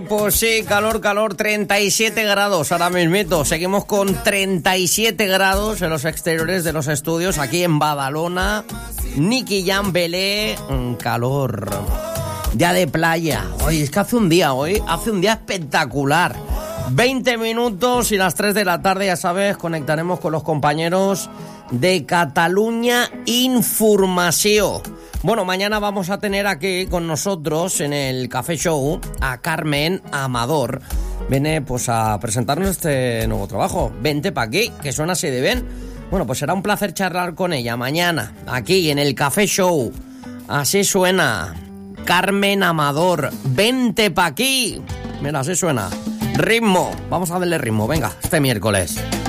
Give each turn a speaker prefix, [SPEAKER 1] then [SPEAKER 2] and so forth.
[SPEAKER 1] Pues sí, calor, 37 grados ahora mismito. Seguimos con 37 grados en los exteriores de los estudios aquí en Badalona. Nicky Jam Belé, calor. Día de playa. Oye, es que hace un día espectacular. 20 minutos y las 3 de la tarde, ya sabes, conectaremos con los compañeros de Catalunya Informació. Bueno, mañana vamos a tener aquí con nosotros en el Café Show a Carmen Amador. Viene pues a presentarnos este nuevo trabajo. Vente pa' aquí, que suena así de bien. Bueno, pues será un placer charlar con ella mañana, aquí en el Café Show. Así suena Carmen Amador. Vente pa' aquí. Mira, así suena. Ritmo. Vamos a darle ritmo, venga, este miércoles.